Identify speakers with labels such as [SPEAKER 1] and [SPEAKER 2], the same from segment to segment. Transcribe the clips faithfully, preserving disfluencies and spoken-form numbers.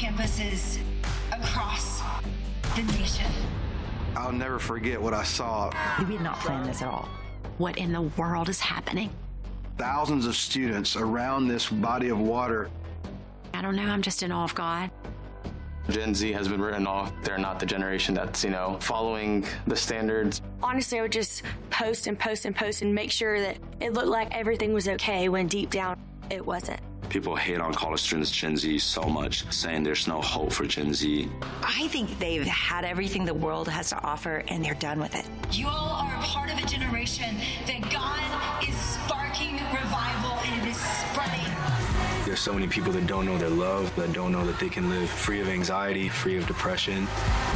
[SPEAKER 1] campuses across the nation.
[SPEAKER 2] I'll never forget what I saw.
[SPEAKER 3] We did not plan this at all. What in the world is happening?
[SPEAKER 2] Thousands of students around this body of water.
[SPEAKER 3] I don't know, I'm just in awe of God.
[SPEAKER 4] Gen Z has been written off. They're not the generation that's, you know, following the standards.
[SPEAKER 5] Honestly, I would just post and post and post and make sure that it looked like everything was okay when deep down it wasn't.
[SPEAKER 6] People hate on college students, Gen Z, so much, saying there's no hope for Gen Z.
[SPEAKER 7] I think they've had everything the world has to offer, and they're done with it.
[SPEAKER 1] You all are a part of a generation that God is sparking revival, and it is spreading.
[SPEAKER 8] There's so many people that don't know their love, that don't know that they can live free of anxiety, free of depression.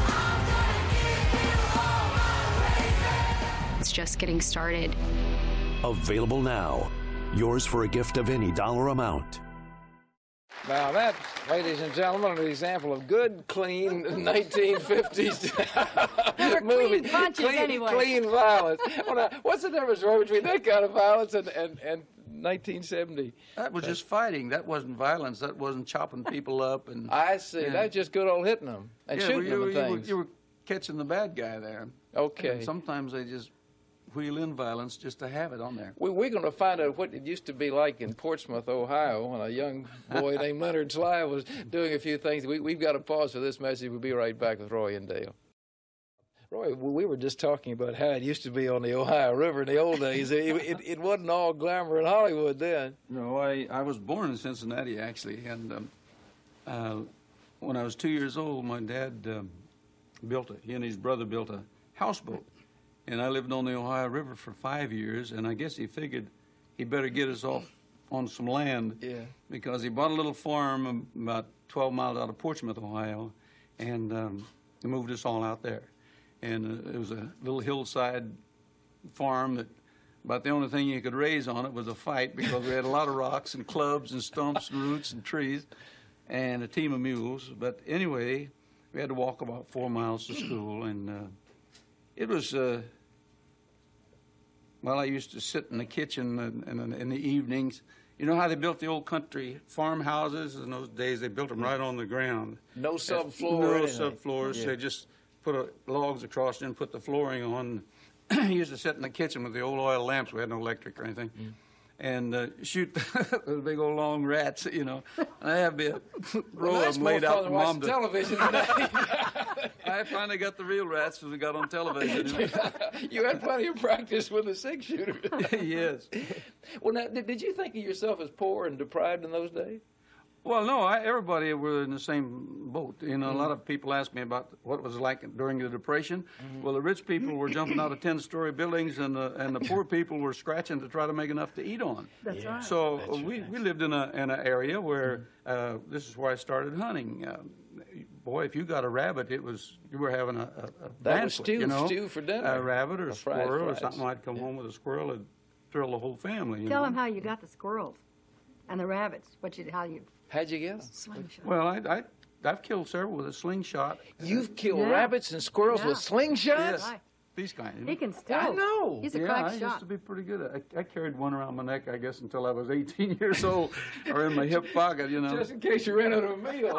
[SPEAKER 9] It's just getting started.
[SPEAKER 10] Available now. Yours for a gift of any dollar amount.
[SPEAKER 11] Now that, ladies and gentlemen, an example of good, clean nineteen fifties movie.
[SPEAKER 12] Clean punches,
[SPEAKER 11] clean,
[SPEAKER 12] anyway.
[SPEAKER 11] Clean violence. Well, now, what's the difference Roy, between that kind of violence and, and, and nineteen seventy?
[SPEAKER 13] That was just fighting. That wasn't violence. That wasn't chopping people up. And
[SPEAKER 11] I see.
[SPEAKER 13] Yeah.
[SPEAKER 11] That's just good old hitting them and
[SPEAKER 13] yeah,
[SPEAKER 11] shooting
[SPEAKER 13] well,
[SPEAKER 11] them
[SPEAKER 13] you,
[SPEAKER 11] and
[SPEAKER 13] you, were,
[SPEAKER 11] things.
[SPEAKER 13] you were catching the bad guy there.
[SPEAKER 11] Okay.
[SPEAKER 13] And sometimes they just wheel in violence just to have it on there.
[SPEAKER 11] We, we're going to find out what it used to be like in Portsmouth, Ohio, when a young boy named Leonard Sly was doing a few things. We, we've got to pause for this message. We'll be right back with Roy and Dale. Roy, we were just talking about how it used to be on the Ohio River in the old days. It, it, it wasn't all glamour in Hollywood then.
[SPEAKER 13] No, I, I was born in Cincinnati, actually, and um, uh, when I was two years old, my dad um, built a, he and his brother built a houseboat. And I lived on the Ohio River for five years, and I guess he figured he better get us off on some land.
[SPEAKER 11] Yeah.
[SPEAKER 13] Because he bought a little farm about twelve miles out of Portsmouth, Ohio, and um, he moved us all out there. And uh, it was a little hillside farm that about the only thing you could raise on it was a fight, because we had a lot of rocks and clubs and stumps and roots and trees and a team of mules. But anyway, we had to walk about four miles to school, and uh, it was... Uh, Well, I used to sit in the kitchen in, in, in the evenings. You know how they built the old country farmhouses in those days? They built them right on the ground.
[SPEAKER 11] No subfloor.
[SPEAKER 13] No
[SPEAKER 11] anything.
[SPEAKER 13] subfloors.
[SPEAKER 11] Yeah.
[SPEAKER 13] They just put a, logs across and put the flooring on. I used to sit in the kitchen with the old oil lamps. We had no electric or anything. Mm. And uh, shoot those big old long rats, you know. I have a row
[SPEAKER 11] well,
[SPEAKER 13] of them laid out for Mom
[SPEAKER 11] to... television
[SPEAKER 13] I finally got the real rats because we got on television.
[SPEAKER 11] You had plenty of practice with a six shooter.
[SPEAKER 13] Yes.
[SPEAKER 11] Well, now, did, did you think of yourself as poor and deprived in those days?
[SPEAKER 13] Well, no, I, everybody were in the same boat. You know, mm-hmm. a lot of people ask me about what it was like during the Depression. Mm-hmm. Well, the rich people were jumping out of ten-story buildings, and the, and the poor people were scratching to try to make enough to eat on.
[SPEAKER 12] That's yeah. right.
[SPEAKER 13] So
[SPEAKER 11] That's
[SPEAKER 13] we,
[SPEAKER 11] right.
[SPEAKER 13] we lived in a in an area where uh, this is where I started hunting. Uh, boy, if you got a rabbit, it was you were having a, a, a
[SPEAKER 11] that
[SPEAKER 13] banquet,
[SPEAKER 11] was stew,
[SPEAKER 13] you know?
[SPEAKER 11] stew for dinner.
[SPEAKER 13] A rabbit or a, a squirrel or
[SPEAKER 11] fries.
[SPEAKER 13] something. I'd come yeah. home with a squirrel and thrill the whole family. You
[SPEAKER 12] Tell
[SPEAKER 13] know?
[SPEAKER 12] them how you got the squirrels and the rabbits. What you how you.
[SPEAKER 11] How'd you get them?
[SPEAKER 12] Slingshot.
[SPEAKER 13] Well, I, I, I've killed several with a slingshot.
[SPEAKER 11] You've killed
[SPEAKER 12] yeah.
[SPEAKER 11] rabbits and squirrels
[SPEAKER 12] yeah.
[SPEAKER 11] with slingshots?
[SPEAKER 13] Yes,
[SPEAKER 12] right.
[SPEAKER 13] these kinds.
[SPEAKER 12] He can still.
[SPEAKER 11] I know.
[SPEAKER 12] He's a
[SPEAKER 13] yeah,
[SPEAKER 12] crack
[SPEAKER 13] I
[SPEAKER 12] shot.
[SPEAKER 13] used to be pretty good at it. I, I carried one around my neck, I guess, until I was eighteen years old, or in my hip pocket, you know.
[SPEAKER 11] Just in case you ran out of a meal.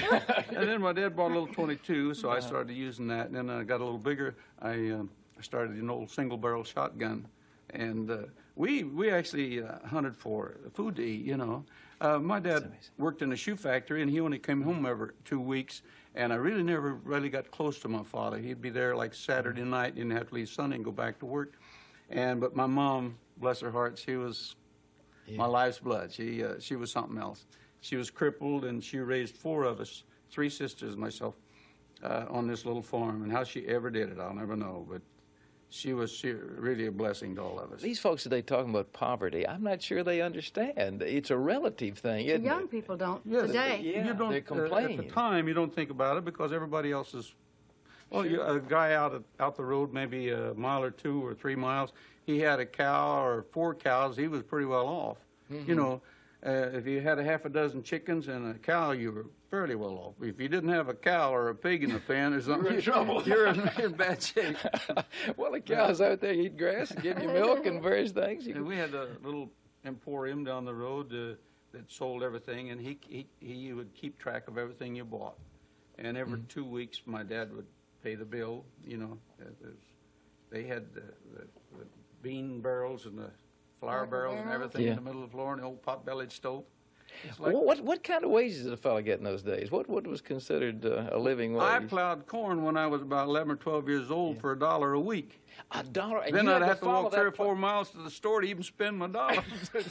[SPEAKER 13] And then my dad bought a little twenty-two, so I started using that. And then I got a little bigger. I um, started an old single-barrel shotgun. And uh, we we actually uh, hunted for food to eat, you know. Uh, my dad worked in a shoe factory, and he only came home every two weeks. And I really never really got close to my father. He'd be there like Saturday night, didn't have to leave Sunday and go back to work. And but my mom, bless her heart, she was yeah. my life's blood. She uh, she was something else. She was crippled, and she raised four of us, three sisters, myself, uh, on this little farm. And how she ever did it, I'll never know. But she was she, really a blessing to all of us.
[SPEAKER 11] These folks today talking about poverty, I'm not sure they understand. It's a relative thing, isn't
[SPEAKER 12] the young
[SPEAKER 11] it?
[SPEAKER 12] people don't
[SPEAKER 13] yes,
[SPEAKER 12] today.
[SPEAKER 11] Yeah,
[SPEAKER 13] you don't,
[SPEAKER 11] they're complaining.
[SPEAKER 13] Uh, at the time, you don't think about it because everybody else is. Well, sure. you, a guy out at, out the road, maybe a mile or two or three miles, he had a cow or four cows. He was pretty well off. Mm-hmm. You know, uh, if you had a half a dozen chickens and a cow, you were fairly well off. If you didn't have a cow or a pig in the pen or something,
[SPEAKER 11] you're in trouble.
[SPEAKER 13] You're in, in bad shape.
[SPEAKER 11] Well, the cows out there eat grass and give you milk and various things. You
[SPEAKER 13] and we had a little emporium down the road. Uh, that sold everything, and he, he, he would keep track of everything you bought. And every mm-hmm. two weeks, my dad would pay the bill. You know, they had the, the, the bean barrels and the flour barrels and everything yeah. in the middle of the floor, and the old pot-bellied stove.
[SPEAKER 11] Like, well, what what kind of wages did a fellow get in those days? What what was considered uh, a living wage?
[SPEAKER 13] I plowed corn when I was about eleven or twelve years old yeah. for a dollar a week.
[SPEAKER 11] A dollar? And
[SPEAKER 13] then
[SPEAKER 11] you
[SPEAKER 13] I'd
[SPEAKER 11] had
[SPEAKER 13] have
[SPEAKER 11] to,
[SPEAKER 13] to walk three or
[SPEAKER 11] pl-
[SPEAKER 13] four miles to the store to even spend my dollar.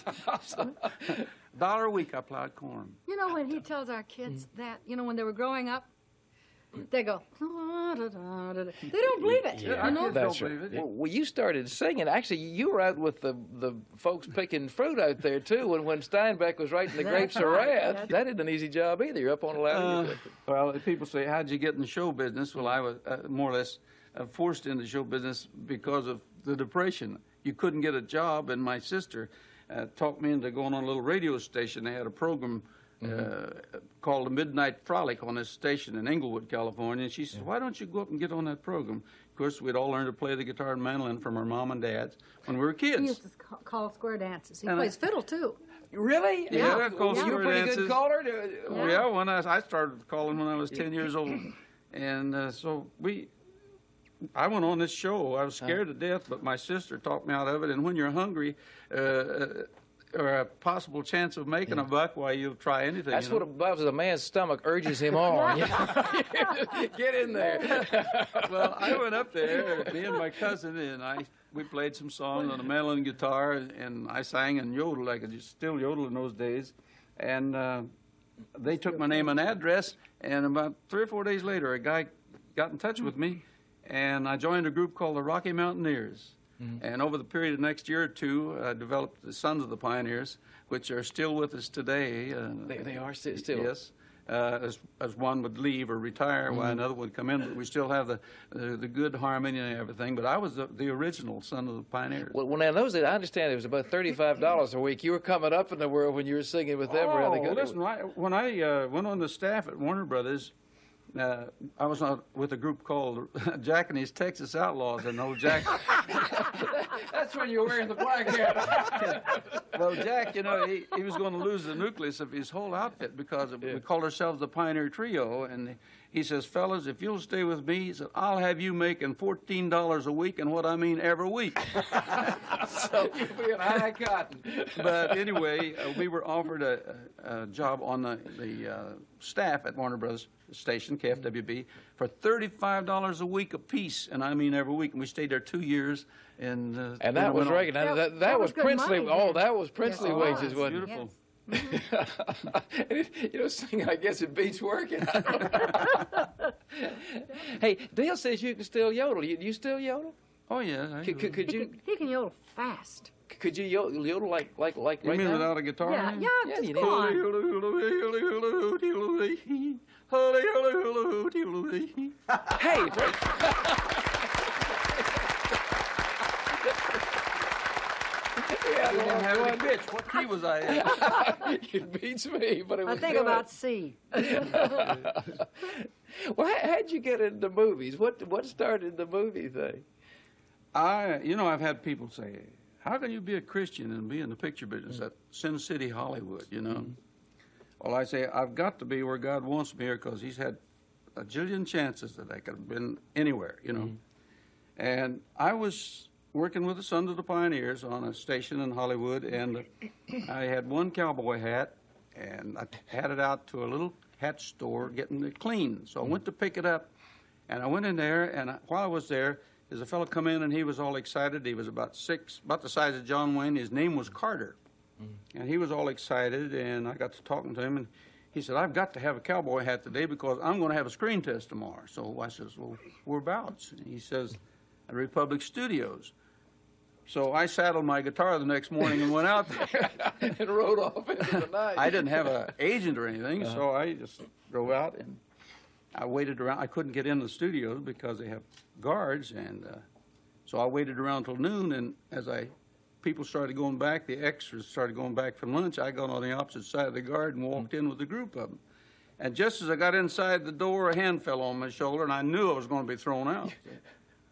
[SPEAKER 13] Dollar a week I plowed corn.
[SPEAKER 12] You know, when he tells our kids mm. that, you know, when they were growing up, they go, da, da, da, da. They don't believe it.
[SPEAKER 13] Yeah,
[SPEAKER 12] you know?
[SPEAKER 11] That's
[SPEAKER 13] don't believe it.
[SPEAKER 11] Well, well, you started singing. Actually, you were out with the, the folks picking fruit out there, too, when, when Steinbeck was writing The Grapes of Wrath. That isn't an easy job either. You're up on a ladder.
[SPEAKER 13] Uh, well, people say, how'd you get in the show business? Well, I was uh, more or less uh, forced into show business because of the Depression. You couldn't get a job, and my sister uh, talked me into going on a little radio station. They had a program Mm-hmm. Uh, called the Midnight Frolic on this station in Inglewood, California. And she said, yeah. why don't you go up and get on that program? Of course, we'd all learned to play the guitar and mandolin from our mom and dads when we were kids.
[SPEAKER 12] He used to call square dances. He and plays I, fiddle, too.
[SPEAKER 11] Really?
[SPEAKER 13] Yeah,
[SPEAKER 11] yeah.
[SPEAKER 13] I call
[SPEAKER 11] yeah.
[SPEAKER 13] square
[SPEAKER 11] You were a pretty
[SPEAKER 13] dances.
[SPEAKER 11] good caller?
[SPEAKER 13] Yeah, yeah when I, I started calling when I was ten years old. And uh, so we... I went on this show. I was scared uh, to death, but my sister talked me out of it. And when you're hungry... Uh, or a possible chance of making yeah. a buck, why you'll try anything.
[SPEAKER 11] That's
[SPEAKER 13] you know?
[SPEAKER 11] what above a man's stomach urges him on. Get in there.
[SPEAKER 13] Well, I went up there, me and my cousin, and I we played some songs on a mandolin guitar, and I sang and yodeled. I could just still yodel in those days. And uh, they took my name and address, and about three or four days later, a guy got in touch with me, and I joined a group called the Rocky Mountaineers. Mm-hmm. And over the period of the next year or two, I uh, developed the Sons of the Pioneers, which are still with us today. Uh,
[SPEAKER 11] they, they are st- still?
[SPEAKER 13] Yes. Uh, as, as one would leave or retire, mm-hmm. while another would come in. But we still have the the, the good harmony and everything. But I was the, the original Son of the Pioneers.
[SPEAKER 11] Well, when I know that, I understand it was about thirty-five dollars a week. You were coming up in the world when you were singing with them.
[SPEAKER 13] Oh,
[SPEAKER 11] really good.
[SPEAKER 13] Listen, I, when I uh, went on the staff at Warner Brothers, Uh, I was on, with a group called Jack and his Texas Outlaws, and old Jack.
[SPEAKER 11] That's when you were wearing the black hat.
[SPEAKER 13] Well, Jack, you know, he, he was going to lose the nucleus of his whole outfit because of, yeah. we called ourselves the Pioneer Trio, and he says, fellas, if you'll stay with me, he said, I'll have you making fourteen dollars a week, and what I mean every week.
[SPEAKER 11] So you'll be in high cotton.
[SPEAKER 13] But anyway, uh, we were offered a, a, a job on the, the uh, staff at Warner Brothers station, K F W B, for thirty-five dollars a week apiece, and I mean every week. And we stayed there two years. And uh,
[SPEAKER 11] and that was regular. That, that, that, that was, was princely. Money, oh, that was princely yes, wages,
[SPEAKER 13] was.
[SPEAKER 11] wasn't
[SPEAKER 13] Beautiful.
[SPEAKER 11] Yes. You know, singing, I guess it beats working. Hey, Dale says you can still yodel. You, you still yodel?
[SPEAKER 13] Oh, yeah.
[SPEAKER 11] Could, could, could
[SPEAKER 12] he
[SPEAKER 11] you?
[SPEAKER 12] Can, he can yodel fast.
[SPEAKER 11] Could you yodel, yodel like like like
[SPEAKER 13] you
[SPEAKER 11] right
[SPEAKER 13] mean
[SPEAKER 11] now?
[SPEAKER 13] without a guitar?
[SPEAKER 12] Yeah, yeah,
[SPEAKER 11] yeah
[SPEAKER 12] just
[SPEAKER 11] you
[SPEAKER 12] go on.
[SPEAKER 11] Hey.
[SPEAKER 13] Yeah, didn't have any bitch. What key was I in?
[SPEAKER 11] It beats me, but it was
[SPEAKER 12] I think
[SPEAKER 11] good.
[SPEAKER 12] about C.
[SPEAKER 11] Well, how, how'd you get into movies? What what started the movie thing?
[SPEAKER 13] I, you know, I've had people say, how can you be a Christian and be in the picture business mm-hmm. at Sin City, Hollywood, you know? Mm-hmm. Well, I say, I've got to be where God wants me here because he's had a jillion chances that I could have been anywhere, you know? Mm-hmm. And I was working with the Sons of the Pioneers on a station in Hollywood, and I had one cowboy hat, and I had it out to a little hat store getting it cleaned. So I went to pick it up, and I went in there, and I, while I was there, there's a fellow come in, and he was all excited. He was about six, about the size of John Wayne. His name was Carter, mm-hmm. and he was all excited, and I got to talking to him, and he said, I've got to have a cowboy hat today because I'm going to have a screen test tomorrow. So I says, well, whereabouts? And he says, at Republic Studios. So I saddled my guitar the next morning and went out there.
[SPEAKER 11] And rode off into the night.
[SPEAKER 13] I didn't have an agent or anything, uh-huh. so I just drove out, and I waited around. I couldn't get into the studios because they have guards, and uh, so I waited around till noon, and as I people started going back, the extras started going back from lunch, I got on the opposite side of the guard and walked in with a group of them. And just as I got inside the door, a hand fell on my shoulder, and I knew I was going to be thrown out.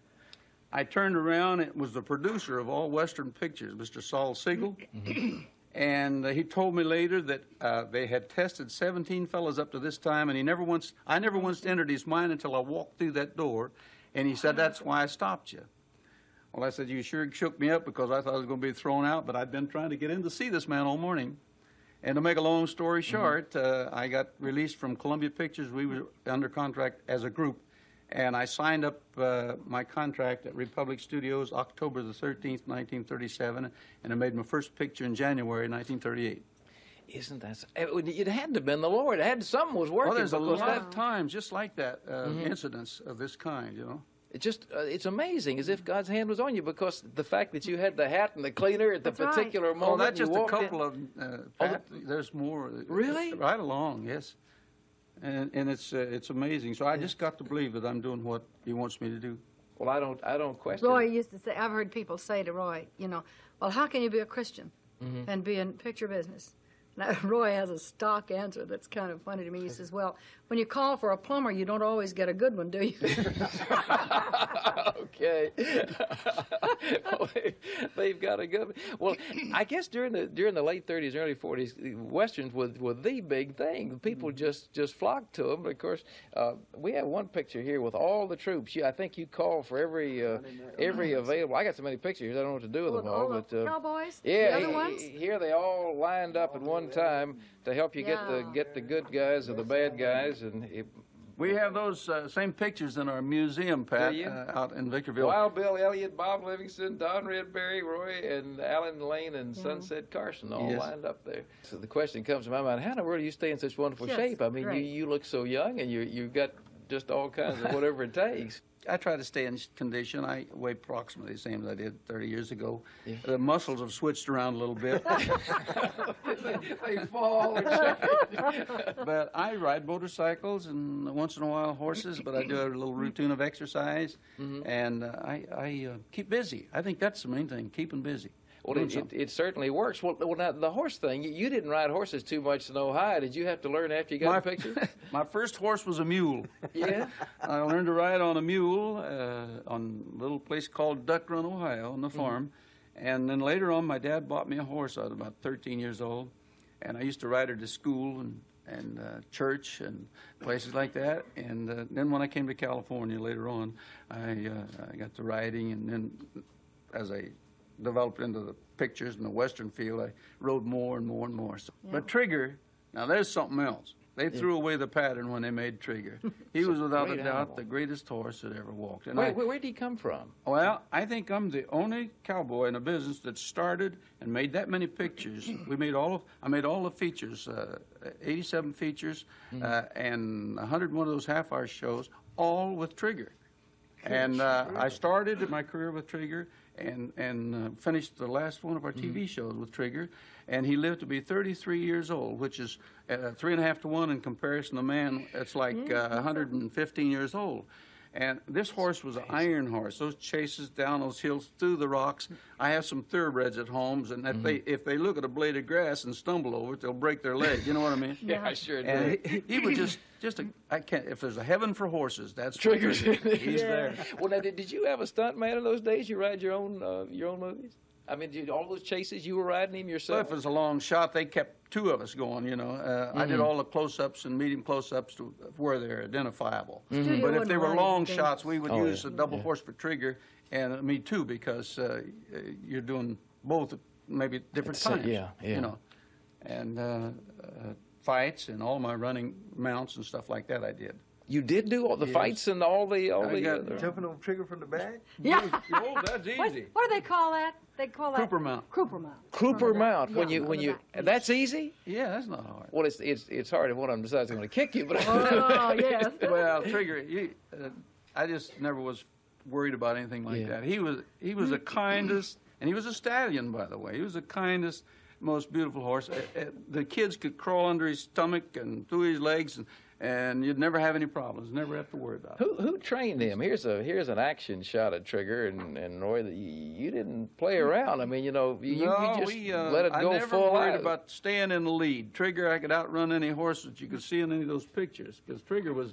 [SPEAKER 13] I turned around, it was the producer of all Western Pictures, Mister Saul Siegel, mm-hmm. And uh, he told me later that uh, they had tested seventeen fellas up to this time, and he never once, I never once entered his mind until I walked through that door, and he said, that's why I stopped you. Well, I said, you sure shook me up because I thought I was going to be thrown out, but I'd been trying to get in to see this man all morning. And to make a long story short, mm-hmm. uh, I got released from Columbia Pictures. We were under contract as a group, and I signed up uh, my contract at Republic Studios October the thirteenth, nineteen thirty-seven, and I made my first picture in January nineteen thirty-eight.
[SPEAKER 11] Isn't that? It had to have been the Lord. It had something was working.
[SPEAKER 13] Well, there's a lot
[SPEAKER 11] that,
[SPEAKER 13] of times just like that, uh,
[SPEAKER 11] mm-hmm.
[SPEAKER 13] incidents of this kind, you know.
[SPEAKER 11] It just, uh, it's amazing, as if God's hand was on you, because the fact that you had the hat and the cleaner at the
[SPEAKER 12] That's
[SPEAKER 11] particular
[SPEAKER 12] right.
[SPEAKER 11] moment.
[SPEAKER 13] Oh, that's just a couple
[SPEAKER 11] in.
[SPEAKER 13] of. Uh,
[SPEAKER 11] oh,
[SPEAKER 13] Pat, there's more.
[SPEAKER 11] Really?
[SPEAKER 13] Right along, yes. And and it's uh, it's amazing. So I just got to believe that I'm doing what He wants me to do.
[SPEAKER 11] Well, I don't I don't question.
[SPEAKER 12] Roy
[SPEAKER 11] it.
[SPEAKER 12] used to say, I've heard people say to Roy, you know, well, how can you be a Christian mm-hmm. and be in picture business? Now, Roy has a stock answer that's kind of funny to me. He says, well, when you call for a plumber, you don't always get a good one, do you?
[SPEAKER 11] Okay. They've got a good one. Well, I guess during the during the late thirties, early forties, Westerns were, were the big thing. People just, just flocked to them. But of course, uh, we have one picture here with all the troops. You, I think you call for every uh, every available. I got so many pictures, I don't know what to do with
[SPEAKER 12] Well,
[SPEAKER 11] them all.
[SPEAKER 12] all
[SPEAKER 11] but
[SPEAKER 12] the
[SPEAKER 11] uh,
[SPEAKER 12] cowboys?
[SPEAKER 11] Yeah,
[SPEAKER 12] The other ones?
[SPEAKER 11] here they all lined up at one time to help you get the
[SPEAKER 12] Yeah.
[SPEAKER 11] get the good guys or the bad guys, and it,
[SPEAKER 13] We have those uh, same pictures in our museum, Pat,
[SPEAKER 11] Do you?
[SPEAKER 13] uh, out in Victorville.
[SPEAKER 11] Wild Bill Elliott, Bob Livingston, Don Redberry, Roy, and Alan Lane and
[SPEAKER 12] Yeah.
[SPEAKER 11] Sunset Carson all
[SPEAKER 13] Yes.
[SPEAKER 11] lined up there. So the question comes to my mind: how in the world do you stay in such wonderful
[SPEAKER 12] Yes,
[SPEAKER 11] shape? I mean, you,
[SPEAKER 12] great.
[SPEAKER 11] you look so young, and you you've got just all kinds of whatever it takes.
[SPEAKER 13] I try to stay in condition. I weigh approximately the same as I did thirty years ago.
[SPEAKER 11] Yeah.
[SPEAKER 13] The muscles have switched around a little bit.
[SPEAKER 11] they, they fall or change.
[SPEAKER 13] But I ride motorcycles and once in a while horses, but I do a little routine of exercise.
[SPEAKER 11] Mm-hmm.
[SPEAKER 13] And uh, I, I uh, keep busy. I think that's the main thing, keeping busy.
[SPEAKER 11] Well,
[SPEAKER 13] Doing
[SPEAKER 11] it, it,
[SPEAKER 13] something.
[SPEAKER 11] it certainly works. Well, well, now the horse thing, you, you didn't ride horses too much in Ohio. Did you have to learn after you got
[SPEAKER 13] my,
[SPEAKER 11] the picture?
[SPEAKER 13] My first horse was a mule.
[SPEAKER 11] Yeah?
[SPEAKER 13] I learned to ride on a mule uh, on a little place called Duck Run, Ohio, on the farm. Mm-hmm. And then later on, my dad bought me a horse. I was about thirteen years old. And I used to ride her to school and, and uh, church and places like that. And uh, then when I came to California later on, I, uh, I got to riding. And then as I developed into the pictures in the Western field, I rode more and more and more. So,
[SPEAKER 12] Yeah.
[SPEAKER 13] But Trigger, now there's something else. They
[SPEAKER 11] Yeah.
[SPEAKER 13] threw away the pattern when they made Trigger. He was without a
[SPEAKER 11] great
[SPEAKER 13] doubt
[SPEAKER 11] animal.
[SPEAKER 13] the greatest horse that ever walked. And
[SPEAKER 11] Where,
[SPEAKER 13] I,
[SPEAKER 11] where, where did he come from?
[SPEAKER 13] well, I think I'm the only cowboy in a business that started and made that many pictures. We made all of, I made all the features, uh, eighty-seven features, uh, and one hundred one of those half-hour shows, all with Trigger. And uh, I started my career with Trigger and, and uh, finished the last one of our T V shows with Trigger. And he lived to be thirty-three years old, which is uh, three and a half to one in comparison to man. It's like uh, one hundred fifteen years old. And this horse was an iron horse. Those chases down those hills through the rocks. I have some thoroughbreds at homes, and if, mm-hmm. they, if they look at a blade of grass and stumble over it, they'll break their leg. You know what I mean?
[SPEAKER 11] Yeah, I sure do.
[SPEAKER 13] And he, he was just, just a, I can't, if there's a heaven for horses, that's
[SPEAKER 11] Triggers.
[SPEAKER 13] He's
[SPEAKER 11] Yeah.
[SPEAKER 13] there.
[SPEAKER 11] Well, now, did, did you have a stunt man in those days? You ride your own uh, your own movies? I mean, did, all those chases, you were riding him
[SPEAKER 13] Well,
[SPEAKER 11] yourself?
[SPEAKER 13] if it was a long shot, they kept two of us going, you know. Uh, I did
[SPEAKER 11] Mhm.
[SPEAKER 13] all the close-ups and medium close-ups to where they're identifiable.
[SPEAKER 12] Studio
[SPEAKER 13] But if
[SPEAKER 12] wouldn't
[SPEAKER 13] they were
[SPEAKER 12] ride
[SPEAKER 13] long
[SPEAKER 12] anything.
[SPEAKER 13] shots, we would
[SPEAKER 11] Oh,
[SPEAKER 13] use
[SPEAKER 11] yeah.
[SPEAKER 13] a double
[SPEAKER 11] Yeah.
[SPEAKER 13] horse for Trigger, and uh, me too, because uh, uh, you're doing both at maybe different
[SPEAKER 11] It's, uh,
[SPEAKER 13] times.
[SPEAKER 11] yeah, yeah.
[SPEAKER 13] You know, and uh, uh, fights and all my running mounts and stuff like that I did.
[SPEAKER 11] You did do all the
[SPEAKER 13] Yes.
[SPEAKER 11] fights and all the all
[SPEAKER 13] I
[SPEAKER 11] the
[SPEAKER 13] got
[SPEAKER 11] other...
[SPEAKER 9] Jumping on Trigger from the back?
[SPEAKER 12] Yeah.
[SPEAKER 13] Oh, that's
[SPEAKER 12] What,
[SPEAKER 13] easy.
[SPEAKER 12] what do they call that? They call that
[SPEAKER 13] Cooper mount.
[SPEAKER 12] Cooper mount.
[SPEAKER 11] Cooper
[SPEAKER 12] On the back.
[SPEAKER 11] mount. When
[SPEAKER 12] Yeah,
[SPEAKER 11] you
[SPEAKER 12] on
[SPEAKER 11] when
[SPEAKER 12] the
[SPEAKER 11] you
[SPEAKER 12] back.
[SPEAKER 11] that's easy.
[SPEAKER 13] Yeah, that's not hard.
[SPEAKER 11] Well, it's it's it's hard if one of them decides they're going to kick you. But
[SPEAKER 12] Oh yes.
[SPEAKER 13] Well, Trigger, you, uh, I just never was worried about anything like
[SPEAKER 11] Yeah.
[SPEAKER 13] that. He was he was the kindest, and he was a stallion, by the way. He was the kindest, most beautiful horse. Uh, uh, the kids could crawl under his stomach and through his legs, and, and you'd never have any problems. Never have to worry about it.
[SPEAKER 11] Who who trained him? Here's a here's an action shot at Trigger and and Roy. That you, you didn't play around. I mean, you know, you,
[SPEAKER 13] no,
[SPEAKER 11] you just
[SPEAKER 13] we, uh,
[SPEAKER 11] let it go
[SPEAKER 13] I never
[SPEAKER 11] full
[SPEAKER 13] worried
[SPEAKER 11] out.
[SPEAKER 13] about staying in the lead. Trigger, I could outrun any horse that you could see in any of those pictures, because Trigger was,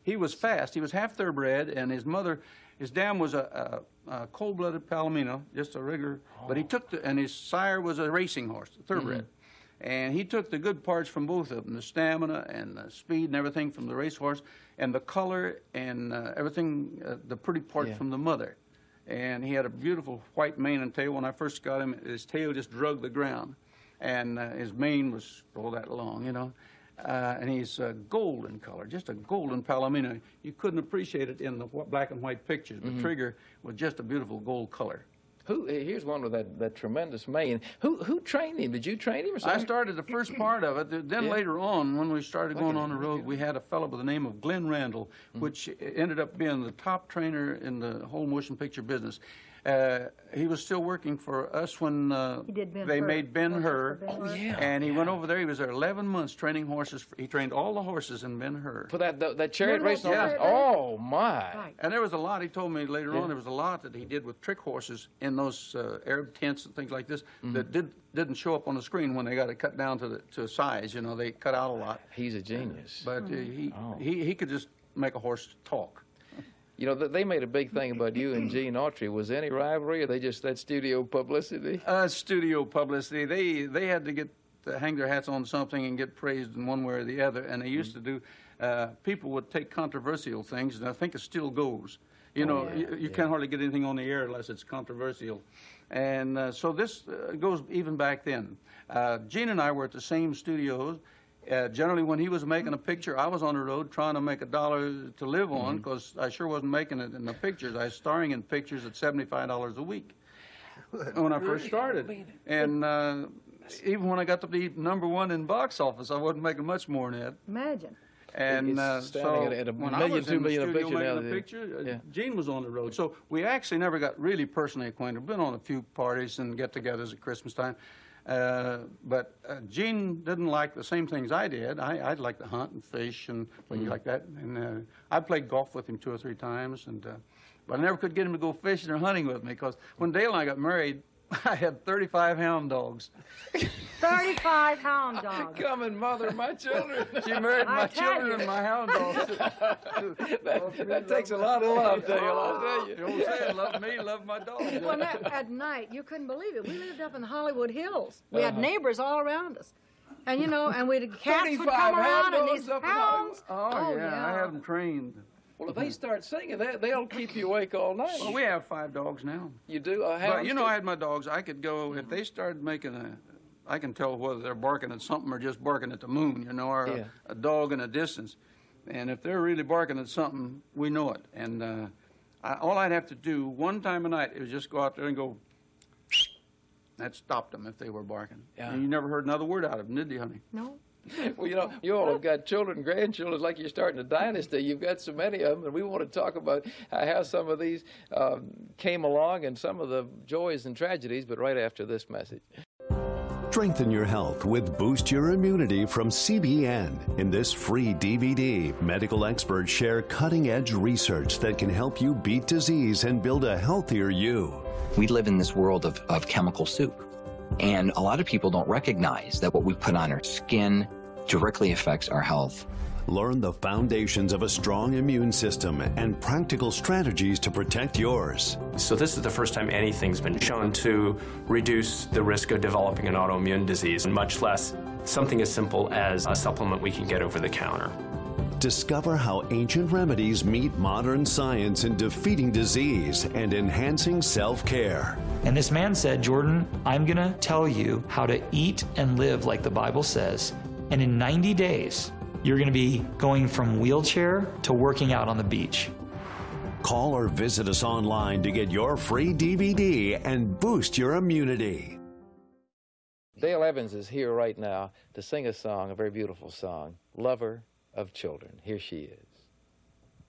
[SPEAKER 13] he was fast. He was half thoroughbred, and his mother, his dam was a, a, a cold-blooded Palomino, just a regular. Oh. But he took the, and his sire was a racing horse, a thoroughbred. Mm-hmm. And he took the good parts from both of them, the stamina and the speed and everything from the racehorse, and the color and uh, everything, uh, the pretty part yeah. from the mother. And he had a beautiful white mane and tail. When I first got him, his tail just drug the ground. And uh, his mane was all that long, you know. Uh, and he's uh, golden color, just a golden Palomino. You couldn't appreciate it in the black and white pictures, but mm-hmm. Trigger was just a beautiful gold color.
[SPEAKER 11] Who? Here's one with that, that tremendous mane. Who who trained him? Did you train him or something?
[SPEAKER 13] I started the first part of it. Then yeah. later on, when we started going on the road, we had a fellow by the name of Glenn Randall, mm-hmm. which ended up being the top trainer in the whole motion picture business. Uh, he was still working for us when uh, they Hur. made Ben-Hur,
[SPEAKER 11] oh, yeah.
[SPEAKER 13] and he
[SPEAKER 11] yeah.
[SPEAKER 13] went over there. He was there eleven months training horses. He trained all the horses in Ben-Hur.
[SPEAKER 11] For that the, that chariot race?
[SPEAKER 13] Yeah.
[SPEAKER 11] Oh, my.
[SPEAKER 13] Right. And there was a lot, he told me later yeah. on, there was a lot that he did with trick horses in those uh, Arab tents and things like this mm-hmm. that did, didn't show up on the screen when they got it cut down to, the, to size. You know, they cut out a lot.
[SPEAKER 11] He's a genius.
[SPEAKER 13] But mm-hmm. uh, he, oh. he, he could just make a horse talk.
[SPEAKER 11] You know, they made a big thing about you and Gene Autry. Was there any rivalry, or they just that studio publicity?
[SPEAKER 13] Uh, studio publicity. They they had to get to hang their hats on something and get praised in one way or the other. And they used mm-hmm. to do. Uh, people would take controversial things, and I think it still goes. You know, oh, yeah. you, you yeah. can't hardly get anything on the air unless it's controversial. And uh, so this uh, goes even back then. Uh, Gene and I were at the same studios. Uh, generally, when he was making a picture, I was on the road trying to make a dollar to live on because mm-hmm. I sure wasn't making it in the pictures. I was starring in pictures at seventy-five dollars a week when I first started. And uh, even when I got to be number one in box office, I wasn't making much more than that.
[SPEAKER 12] Imagine.
[SPEAKER 13] And uh, so
[SPEAKER 11] at, at a
[SPEAKER 13] when
[SPEAKER 11] million,
[SPEAKER 13] I was
[SPEAKER 11] two
[SPEAKER 13] in the
[SPEAKER 11] million
[SPEAKER 13] studio
[SPEAKER 11] a picture,
[SPEAKER 13] making
[SPEAKER 11] now,
[SPEAKER 13] a picture, uh,
[SPEAKER 11] yeah.
[SPEAKER 13] Gene was on the road. So we actually never got really personally acquainted. We've been on a few parties and get-togethers at Christmas time. Uh, but uh, Gene didn't like the same things I did. I, I'd like to hunt and fish and things mm-hmm. like that. And uh, I played golf with him two or three times. And uh, but I never could get him to go fishing or hunting with me because when Dale and I got married, I had thirty-five hound dogs.
[SPEAKER 12] thirty-five hound dogs.
[SPEAKER 11] Come and mother my children.
[SPEAKER 13] She married my children and my hound dogs.
[SPEAKER 11] that that takes a lot of love, Dale, I'll tell you.
[SPEAKER 13] You don't say it, love me, love my dog.
[SPEAKER 12] Well, that, at night, you couldn't believe it. We lived up in the Hollywood Hills. We had uh-huh. neighbors all around us. And, you know, and we'd, cats would come around and these hounds.
[SPEAKER 13] Oh, oh yeah, yeah, I had them trained.
[SPEAKER 11] Well, if they start singing, they, they'll keep you awake all night.
[SPEAKER 13] Well, we have five dogs now.
[SPEAKER 11] You do? Uh,
[SPEAKER 13] but, you know, I had my dogs. I could go, if they started making a, I can tell whether they're barking at something or just barking at the moon, you know, or yeah. a, a dog in a distance. And if they're really barking at something, we know it. And uh, I, all I'd have to do one time a night is just go out there and go, that stopped them if they were barking. Yeah. And you never heard another word out of them, did you, honey?
[SPEAKER 12] No.
[SPEAKER 11] Well, you know, you all have got children, grandchildren. It's like you're starting a dynasty. You've got so many of them, and we want to talk about how some of these um, came along and some of the joys and tragedies, but right after this message.
[SPEAKER 10] Strengthen your health with Boost Your Immunity from C B N. In this free D V D, medical experts share cutting-edge research that can help you beat disease and build a healthier you.
[SPEAKER 9] We live in this world of, of chemical soup. And a lot of people don't recognize that what we put on our skin directly affects our health.
[SPEAKER 10] Learn the foundations of a strong immune system and practical strategies to protect yours.
[SPEAKER 14] So this is the first time anything's been shown to reduce the risk of developing an autoimmune disease, much less something as simple as a supplement we can get over the counter.
[SPEAKER 10] Discover how ancient remedies meet modern science in defeating disease and enhancing self-care.
[SPEAKER 15] And this man said, Jordan, I'm going to tell you how to eat and live like the Bible says. And in ninety days, you're going to be going from wheelchair to working out on the beach.
[SPEAKER 10] Call or visit us online to get your free D V D and boost your immunity.
[SPEAKER 11] Dale Evans is here right now to sing a song, a very beautiful song, Lover of Children. Here she is.